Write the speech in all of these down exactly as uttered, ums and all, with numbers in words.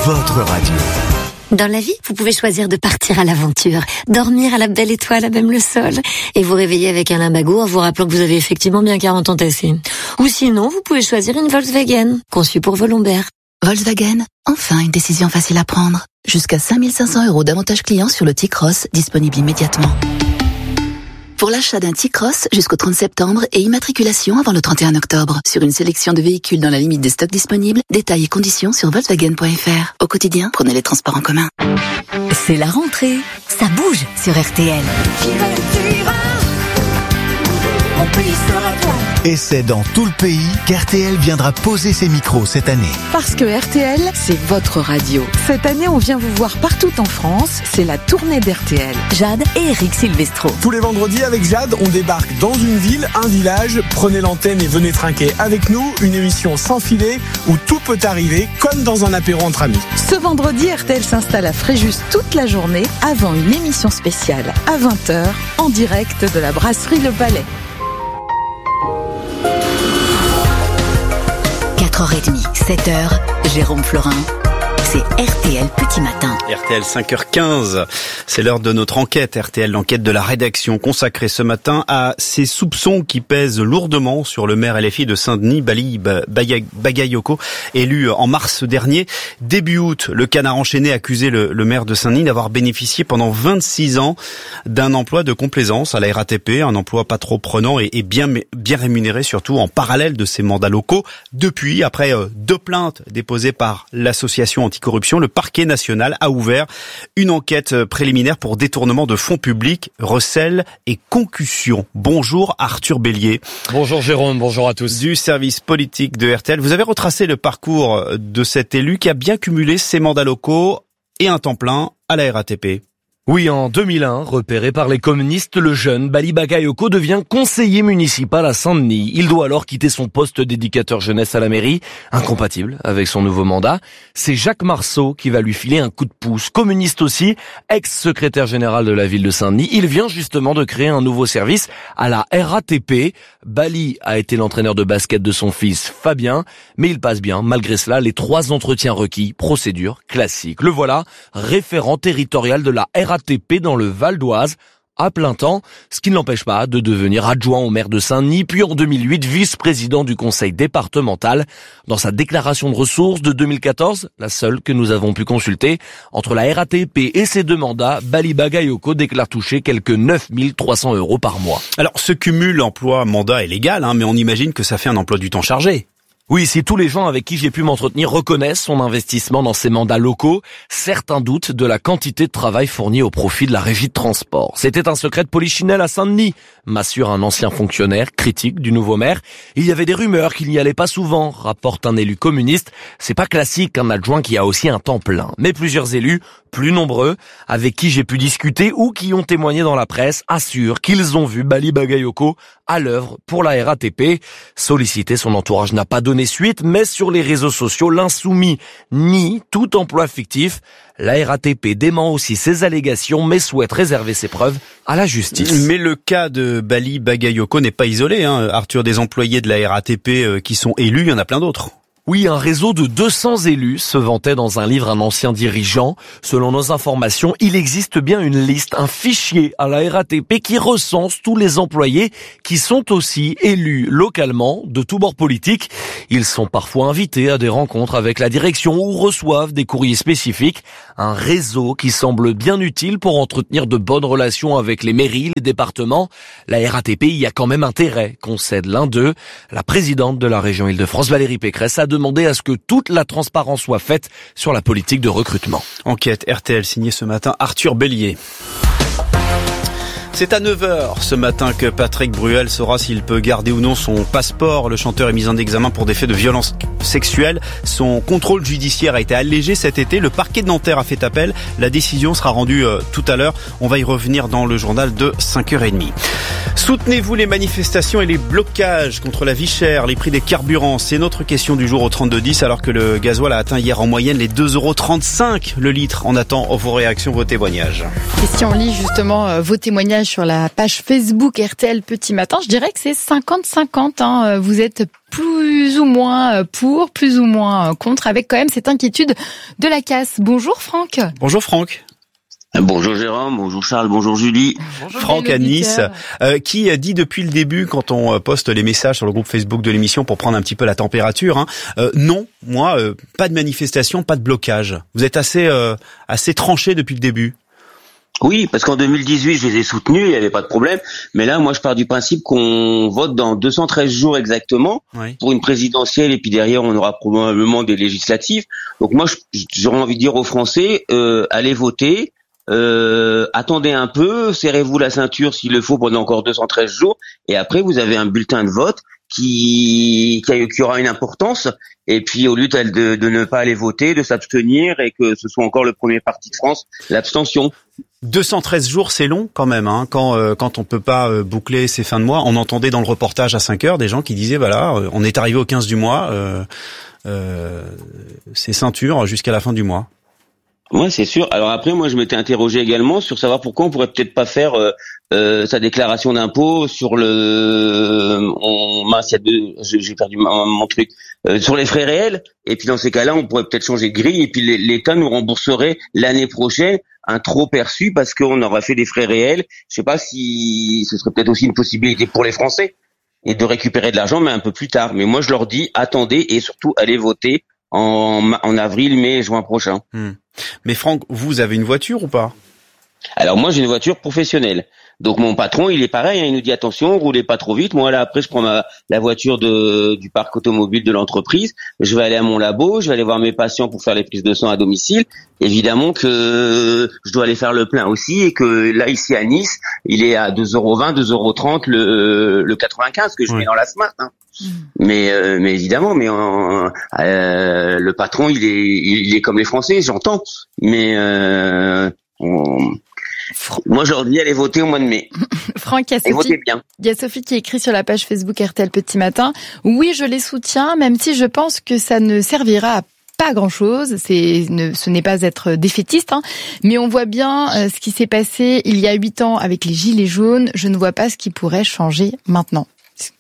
votre radio. Dans la vie, vous pouvez choisir de partir à l'aventure, dormir à la belle étoile à même le sol, et vous réveiller avec un limbago en vous rappelant que vous avez effectivement bien quarante ans tassés. Ou sinon, vous pouvez choisir une Volkswagen, conçue pour vos lombaires. Volkswagen, enfin une décision facile à prendre. Jusqu'à cinq mille cinq cents euros d'avantages clients sur le T-Cross, disponible immédiatement. Pour l'achat d'un T-Cross jusqu'au trente septembre et immatriculation avant le trente et un octobre. Sur une sélection de véhicules dans la limite des stocks disponibles, détails et conditions sur volkswagen point f r. Au quotidien, prenez les transports en commun. C'est la rentrée, ça bouge sur R T L. Et c'est dans tout le pays qu'R T L viendra poser ses micros cette année. Parce que R T L, c'est votre radio. Cette année, on vient vous voir partout en France. C'est la tournée d'R T L. Jade et Eric Silvestro. Tous les vendredis avec Jade, on débarque dans une ville, un village. Prenez l'antenne et venez trinquer avec nous. Une émission sans filet où tout peut arriver, comme dans un apéro entre amis. Ce vendredi, R T L s'installe à Fréjus toute la journée avant une émission spéciale à vingt heures en direct de la brasserie Le Palais. quatre heures trente, sept heures, Jérôme Florin. C'est R T L Petit Matin. R T L cinq heures quinze, c'est l'heure de notre enquête. R T L, l'enquête de la rédaction consacrée ce matin à ces soupçons qui pèsent lourdement sur le maire L F I de Saint-Denis, Bali Bagayoko, élu en mars dernier. Début août, le Canard enchaîné accusait le, le maire de Saint-Denis d'avoir bénéficié pendant vingt-six ans d'un emploi de complaisance à la R A T P, un emploi pas trop prenant et, et bien, bien rémunéré, surtout en parallèle de ses mandats locaux. Depuis, après deux plaintes déposées par l'association anticorruption, le parquet national a ouvert une enquête préliminaire pour détournement de fonds publics, recel et concussion. Bonjour Arthur Bélier. Bonjour Jérôme, bonjour à tous. Du service politique de R T L. Vous avez retracé le parcours de cet élu qui a bien cumulé ses mandats locaux et un temps plein à la R A T P. Oui, en deux mille un, repéré par les communistes, le jeune Bali Bagayoko devient conseiller municipal à Saint-Denis. Il doit alors quitter son poste d'éducateur jeunesse à la mairie, incompatible avec son nouveau mandat. C'est Jacques Marceau qui va lui filer un coup de pouce. Communiste aussi, ex-secrétaire général de la ville de Saint-Denis, il vient justement de créer un nouveau service à la R A T P. Bali a été l'entraîneur de basket de son fils Fabien, mais il passe bien, malgré cela, les trois entretiens requis, procédure classique. Le voilà, référent territorial de la R A T P dans le Val d'Oise, à plein temps, ce qui ne l'empêche pas de devenir adjoint au maire de Saint-Denis, puis en deux mille huit, vice-président du conseil départemental. Dans sa déclaration de ressources de deux mille quatorze, la seule que nous avons pu consulter, entre la R A T P et ses deux mandats, Bali Bagayoko déclare toucher quelques neuf mille trois cents euros par mois. Alors, ce cumul emploi-mandat est légal, hein, mais on imagine que ça fait un emploi du temps chargé. Oui, si tous les gens avec qui j'ai pu m'entretenir reconnaissent son investissement dans ses mandats locaux, certains doutent de la quantité de travail fourni au profit de la régie de transport. C'était un secret de polichinelle à Saint-Denis, m'assure un ancien fonctionnaire critique du nouveau maire. Il y avait des rumeurs qu'il n'y allait pas souvent, rapporte un élu communiste. C'est pas classique un adjoint qui a aussi un temps plein. Mais plusieurs élus, plus nombreux, avec qui j'ai pu discuter ou qui ont témoigné dans la presse, assurent qu'ils ont vu Bali Bagayoko à l'œuvre pour la R A T P. Sollicité, son entourage n'a pas donné suite, mais sur les réseaux sociaux, l'insoumis nie tout emploi fictif. La R A T P dément aussi ces allégations, mais souhaite réserver ses preuves à la justice. Mais le cas de Bali Bagayoko n'est pas isolé, hein. Arthur, des employés de la R A T P qui sont élus, il y en a plein d'autres. Oui, un réseau de deux cents élus, se vantait dans un livre un ancien dirigeant. Selon nos informations, il existe bien une liste, un fichier à la R A T P qui recense tous les employés qui sont aussi élus localement de tous bords politiques. Ils sont parfois invités à des rencontres avec la direction ou reçoivent des courriers spécifiques. Un réseau qui semble bien utile pour entretenir de bonnes relations avec les mairies, les départements. La R A T P y a quand même intérêt, concède l'un d'eux. La présidente de la région Île-de-France, Valérie Pécresse, a demandé à ce que toute la transparence soit faite sur la politique de recrutement. Enquête R T L signée ce matin Arthur Bélier. C'est à neuf heures ce matin que Patrick Bruel saura s'il peut garder ou non son passeport. Le chanteur est mis en examen pour des faits de violence sexuelle. Son contrôle judiciaire a été allégé cet été. Le parquet de Nanterre a fait appel. La décision sera rendue euh, tout à l'heure. On va y revenir dans le journal de cinq heures trente. Soutenez-vous les manifestations et les blocages contre la vie chère, les prix des carburants? C'est notre question du jour au trente-deux dix, alors que le gasoil a atteint hier en moyenne les deux euros trente-cinq le litre. On attend vos réactions, vos témoignages. Et si on lit justement euh, vos témoignages sur la page Facebook R T L Petit Matin. Je dirais que c'est cinquante cinquante. Hein. Vous êtes plus ou moins pour, plus ou moins contre, avec quand même cette inquiétude de la casse. Bonjour Franck. Bonjour Franck. Bonjour Jérôme, bonjour Charles, bonjour Julie. Bonjour Franck à Nice, euh, qui a dit depuis le début, quand on poste les messages sur le groupe Facebook de l'émission pour prendre un petit peu la température, hein, euh, non, moi, euh, pas de manifestation, pas de blocage. Vous êtes assez, euh, assez tranché depuis le début. Oui, parce qu'en deux mille dix-huit, je les ai soutenus, il n'y avait pas de problème. Mais là, moi, je pars du principe qu'on vote dans deux cent treize jours exactement oui. pour une présidentielle, et puis derrière, on aura probablement des législatives. Donc moi, j'aurais envie de dire aux Français, euh, allez voter. Euh, attendez un peu, serrez-vous la ceinture s'il le faut pendant encore deux cent treize jours, et après vous avez un bulletin de vote qui, qui, a, qui aura une importance, et puis au lieu de, de, de ne pas aller voter, de s'abstenir, et que ce soit encore le premier parti de France, l'abstention. deux cent treize jours, c'est long quand même, hein, quand, euh, quand on peut pas euh, boucler ses fins de mois. On entendait dans le reportage à cinq heures des gens qui disaient, voilà, euh, on est arrivé au quinze du mois, euh, euh, c'est ceinture jusqu'à la fin du mois. Ouais, c'est sûr. Alors après, moi, je m'étais interrogé également sur savoir pourquoi on pourrait peut-être pas faire euh, euh, sa déclaration d'impôt sur le. On, mince, il y a deux. J'ai perdu mon, mon truc euh, sur les frais réels. Et puis dans ces cas-là, on pourrait peut-être changer de grille. Et puis l'État nous rembourserait l'année prochaine un trop perçu parce qu'on aurait fait des frais réels. Je sais pas si ce serait peut-être aussi une possibilité pour les Français et de récupérer de l'argent, mais un peu plus tard. Mais moi, je leur dis attendez et surtout allez voter en, en avril, mai, juin prochain. Hmm. Mais Franck, vous avez une voiture ou pas ? Alors moi j'ai une voiture professionnelle. Donc mon patron il est pareil, hein, il nous dit attention, roulez pas trop vite. Moi là après je prends ma, la voiture de, du parc automobile de l'entreprise, je vais aller à mon labo, je vais aller voir mes patients pour faire les prises de sang à domicile. Évidemment que je dois aller faire le plein aussi et que là ici à Nice il est à deux euros vingt, deux euros trente le, le quatre-vingt-quinze que je oui. mets dans la Smart. Hein. Mmh. Mais euh, mais évidemment, mais euh, euh, le patron il est il est comme les Français, j'entends. Mais euh, on... moi je leur dis allez voter au mois de mai. Franck, il y a Sophie, bien. Il y a Sophie qui écrit sur la page Facebook R T L Petit Matin. Oui, je les soutiens, même si je pense que ça ne servira à pas grand-chose. C'est ne, ce n'est pas être défaitiste, hein, mais on voit bien euh, ce qui s'est passé il y a huit ans avec les gilets jaunes. Je ne vois pas ce qui pourrait changer maintenant.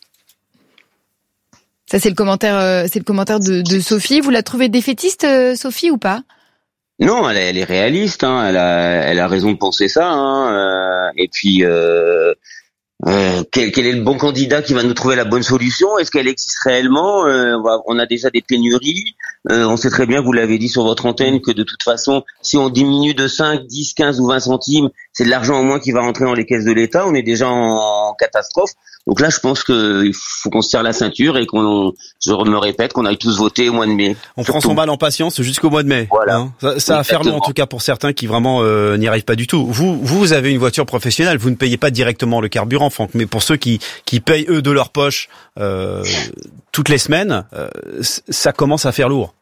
Ça, c'est le commentaire, euh, c'est le commentaire de, de Sophie. Vous la trouvez défaitiste, euh, Sophie, ou pas ? Non, elle, elle est réaliste. Hein. Elle a, elle a raison de penser ça. Hein. Euh, et puis, euh, euh, quel, quel est le bon candidat qui va nous trouver la bonne solution ? Est-ce qu'elle existe réellement ? euh, On a déjà des pénuries. Euh, on sait très bien, vous l'avez dit sur votre antenne, que de toute façon, si on diminue de cinq, dix, quinze ou vingt centimes, c'est de l'argent en moins qui va rentrer dans les caisses de l'État. On est déjà en catastrophe. Donc là, je pense qu'il faut qu'on se serre la ceinture et qu'on, je me répète, qu'on aille tous voter au mois de mai. On surtout. Prend son mal en patience jusqu'au mois de mai. Voilà. Hein. Ça, ça va faire long, en tout cas, pour certains qui vraiment euh, n'y arrivent pas du tout. Vous, vous avez une voiture professionnelle. Vous ne payez pas directement le carburant, Franck. Mais pour ceux qui, qui payent, eux, de leur poche euh, toutes les semaines, euh, ça commence à faire lourd.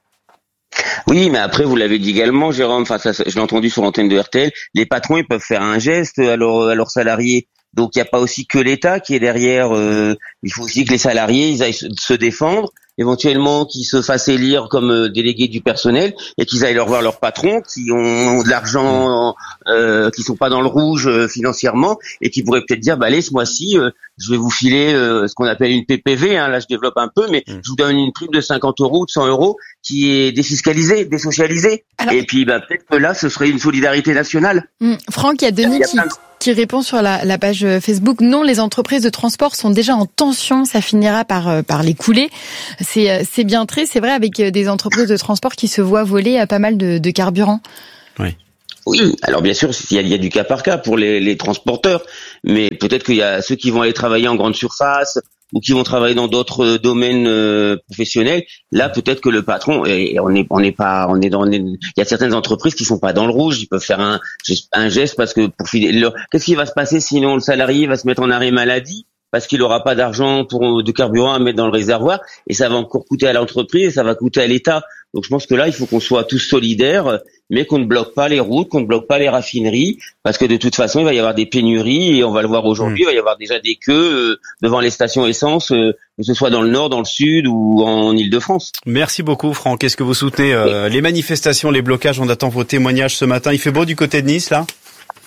Oui, mais après, vous l'avez dit également, Jérôme, enfin, ça, je l'ai entendu sur l'antenne de R T L, les patrons, ils peuvent faire un geste à leurs, à leurs salariés. Donc, il n'y a pas aussi que l'État qui est derrière. Euh, il faut aussi que les salariés, ils aillent se, se défendre, éventuellement qu'ils se fassent élire comme euh, délégués du personnel et qu'ils aillent leur voir leurs patrons qui ont de l'argent, euh, qui sont pas dans le rouge euh, financièrement et qui pourraient peut-être dire, bah allez, ce mois-ci, euh, je vais vous filer euh, ce qu'on appelle une P P V. Hein, là, je développe un peu, mais mmh. je vous donne une prime de cinquante euros ou de cent euros qui est défiscalisée, désocialisée. Alors, et puis, bah peut-être que là, ce serait une solidarité nationale. Mmh. Franck, il y a Denis qui... qui répond sur la, la page Facebook. Non, les entreprises de transport sont déjà en tension. Ça finira par par les couler. C'est c'est bien très, c'est vrai, avec des entreprises de transport qui se voient voler à pas mal de, de carburant. Oui. Oui, alors bien sûr, il y a, il y a du cas par cas pour les, les transporteurs, mais peut-être qu'il y a ceux qui vont aller travailler en grande surface ou qui vont travailler dans d'autres domaines euh, professionnels. Là, peut-être que le patron, et on est, on n'est pas, on est dans, on est, il y a certaines entreprises qui sont pas dans le rouge. Ils peuvent faire un, un geste parce que pour filer. Leur, qu'est-ce qui va se passer sinon le salarié va se mettre en arrêt maladie parce qu'il n'aura pas d'argent pour de carburant à mettre dans le réservoir et ça va encore coûter à l'entreprise, et ça va coûter à l'État. Donc je pense que là, il faut qu'on soit tous solidaires, mais qu'on ne bloque pas les routes, qu'on ne bloque pas les raffineries, parce que de toute façon, il va y avoir des pénuries, et on va le voir aujourd'hui, mmh. il va y avoir déjà des queues euh, devant les stations essence, euh, que ce soit dans le nord, dans le sud ou en Île-de-France. Merci beaucoup, Franck. Est-ce que vous soutenez euh, oui. les manifestations, les blocages ? On attend vos témoignages ce matin. Il fait beau du côté de Nice, là ?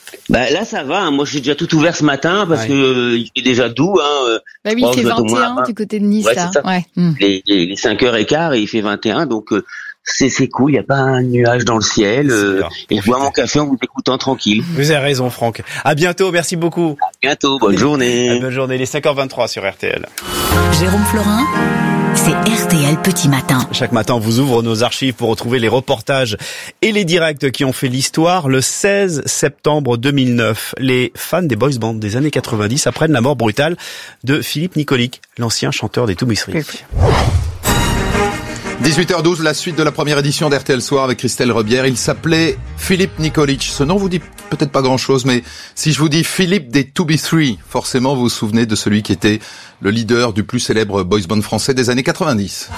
Bah là ça va, hein. Moi j'ai déjà tout ouvert ce matin parce ouais. que euh, il fait déjà doux. Hein. Bah oui, il fait vingt et un du côté de Nice. Ouais, là. C'est ça. Ouais. Les, les, les cinq heures quinze et il fait vingt et un, donc euh, c'est c'est cool. Il y a pas un nuage dans le ciel. Euh, et je bois mon café en vous écoutant tranquille. Vous avez raison, Franck. À bientôt, merci beaucoup. À bientôt, bonne journée. Bonne journée. Les cinq heures vingt-trois sur R T L. Jérôme Florin, c'est R T L Petit Matin. Chaque matin, on vous ouvre nos archives pour retrouver les reportages et les directs qui ont fait l'histoire. Le seize septembre deux mille neuf, les fans des boys bands des années quatre-vingt-dix apprennent la mort brutale de Philippe Nicolic, l'ancien chanteur des Toubistries. dix-huit heures douze, la suite de la première édition d'R T L Soir avec Christelle Rebière. Il s'appelait Philippe Nicolic. Ce nom vous dit peut-être pas grand-chose, mais si je vous dis Philippe des Toubistries, forcément vous vous souvenez de celui qui était le leader du plus célèbre boys band français des années quatre-vingt-dix.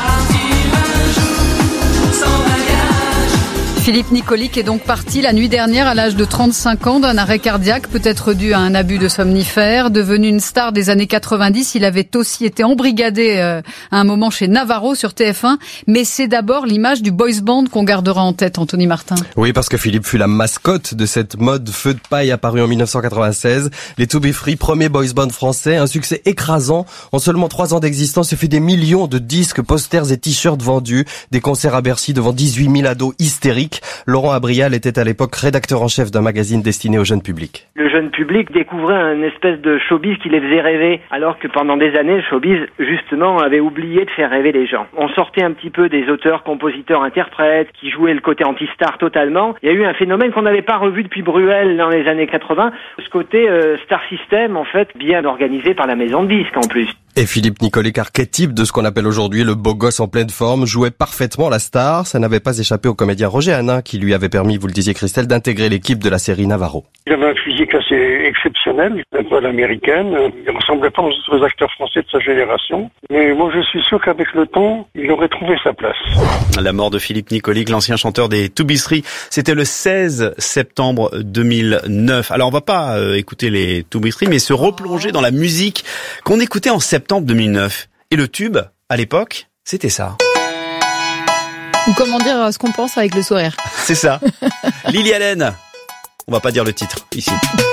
Philippe Nicolic est donc parti la nuit dernière à l'âge de trente-cinq ans d'un arrêt cardiaque, peut-être dû à un abus de somnifères. Devenu une star des années quatre-vingt-dix, il avait aussi été embrigadé euh, à un moment chez Navarro sur T F un. Mais c'est d'abord l'image du boys band qu'on gardera en tête, Anthony Martin. Oui, parce que Philippe fut la mascotte de cette mode feu de paille apparue en mille neuf cent quatre-vingt-seize. Les Toubistries, premier boys band français, un succès écrasant. En seulement trois ans d'existence, ce fut des millions de disques, posters et t-shirts vendus, des concerts à Bercy devant dix-huit mille ados hystériques. Laurent Abrial était à l'époque rédacteur en chef d'un magazine destiné au jeune public. Le jeune public découvrait une espèce de showbiz qui les faisait rêver, alors que pendant des années, le showbiz, justement, avait oublié de faire rêver les gens. On sortait un petit peu des auteurs, compositeurs, interprètes, qui jouaient le côté anti-star totalement. Il y a eu un phénomène qu'on n'avait pas revu depuis Bruel dans les années quatre-vingts, ce côté euh, star system, en fait, bien organisé par la maison de disques en plus. Et Philippe Nicolic, archétype de ce qu'on appelle aujourd'hui le beau gosse en pleine forme, jouait parfaitement la star. Ça n'avait pas échappé au comédien Roger Hanin qui lui avait permis, vous le disiez Christelle, d'intégrer l'équipe de la série Navarro. Il avait un physique assez exceptionnel, un peu à l'américaine. Il ressemblait pas aux autres acteurs français de sa génération. Mais moi je suis sûr qu'avec le temps, il aurait trouvé sa place. La mort de Philippe Nicolic, l'ancien chanteur des Toubistries, c'était le seize septembre deux mille neuf. Alors on va pas euh, écouter les Toubistries, mais se replonger dans la musique qu'on écoutait en septembre deux mille neuf. Et le tube, à l'époque, c'était ça. Ou comment dire ce qu'on pense avec le sourire. C'est ça. Lily Allen. On va pas dire le titre, ici.